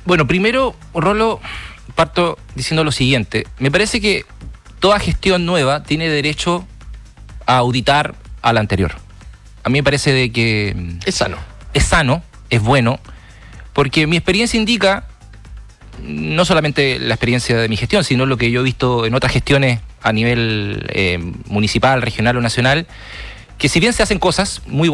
Bueno, primero, Rolo, parto diciendo lo siguiente. Me parece que toda gestión nueva tiene derecho a auditar a la anterior. A mí me parece de que Es sano. es sano, es bueno, porque mi experiencia indica, no solamente la experiencia de mi gestión, sino lo que yo he visto en otras gestiones a nivel municipal, regional o nacional, que si bien se hacen cosas muy buenas,